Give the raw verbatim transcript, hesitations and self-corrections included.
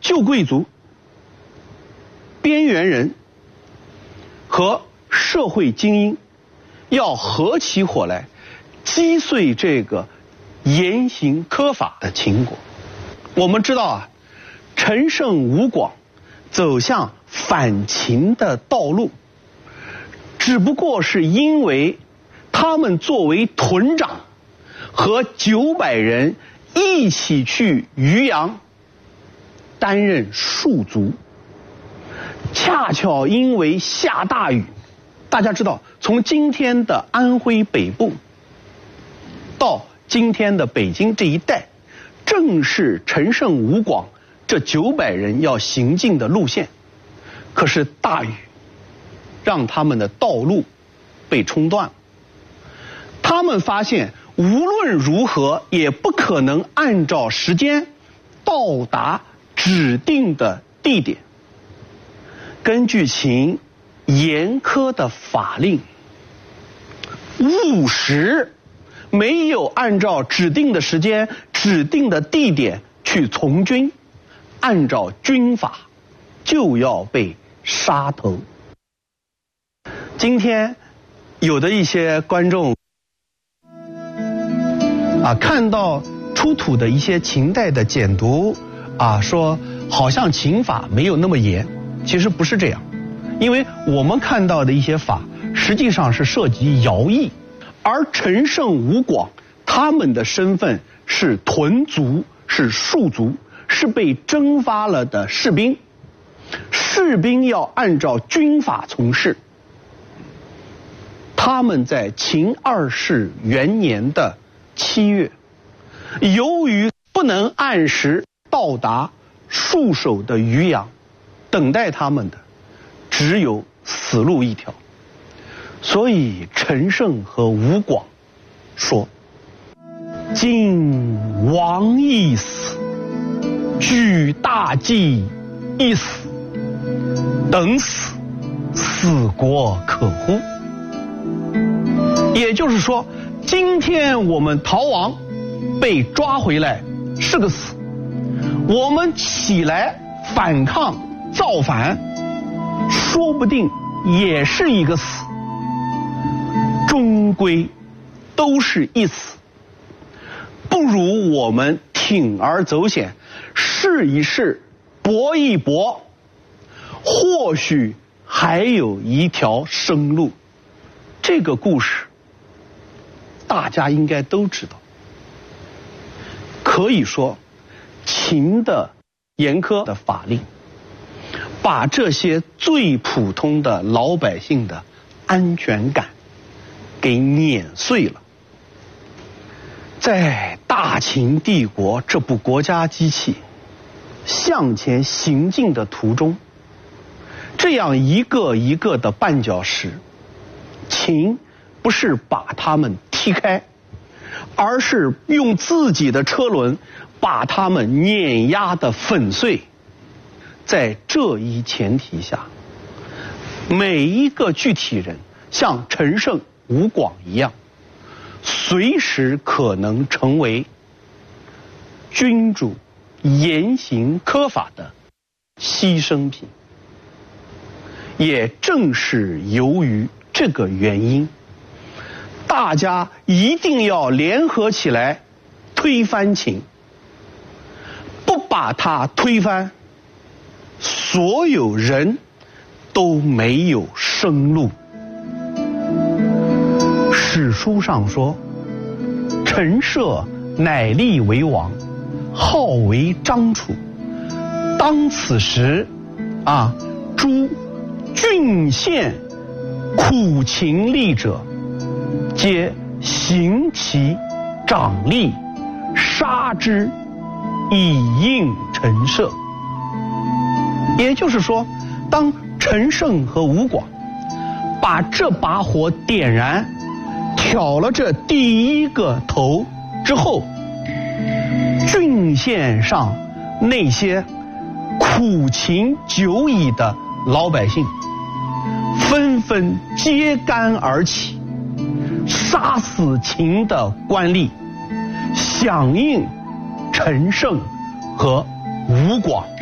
旧贵族、边缘人和社会精英要合起伙来击碎这个严刑苛法的秦国。我们知道啊，陈胜吴广走向反秦的道路，只不过是因为他们作为屯长和九百人一起去渔阳担任戍卒，恰巧因为下大雨。大家知道，从今天的安徽北部到今天的北京这一带，正是陈胜吴广这九百人要行进的路线。可是大雨让他们的道路被冲断了，他们发现无论如何也不可能按照时间到达指定的地点。根据秦严苛的法令，误时没有按照指定的时间、指定的地点去从军，按照军法就要被杀头。今天有的一些观众啊，看到出土的一些秦代的简牍啊，说好像秦法没有那么严，其实不是这样。因为我们看到的一些法实际上是涉及徭役，而陈胜吴广他们的身份是屯卒，是戍卒，是被征发了的士兵。士兵要按照军法从事。他们在秦二世元年的七月，由于不能按时到达戍守的渔阳，等待他们的只有死路一条。所以陈胜和吴广说：今王一死，举大计一死，等死，死国可乎？也就是说，今天我们逃亡被抓回来是个死，我们起来反抗造反说不定也是一个死，终归都是一死。不如我们铤而走险，试一试，搏一搏，或许还有一条生路。这个故事大家应该都知道。可以说，秦的严苛的法令把这些最普通的老百姓的安全感给碾碎了。在大秦帝国这部国家机器向前行进的途中，这样一个一个的绊脚石，秦不是把他们踢开，而是用自己的车轮把他们碾压得粉碎。在这一前提下，每一个具体人像陈胜吴广一样，随时可能成为君主严刑苛法的牺牲品。也正是由于这个原因，大家一定要联合起来推翻秦。不把它推翻，所有人都没有生路。史书上说，陈涉乃立为王，号为张楚。当此时，啊，诸郡县苦秦吏者，皆行其长吏，杀之，以应陈涉。也就是说，当陈胜和吴广把这把火点燃，挑了这第一个头之后，郡县上那些苦秦久矣的老百姓纷纷揭竿而起，杀死秦的官吏，响应陈胜和吴广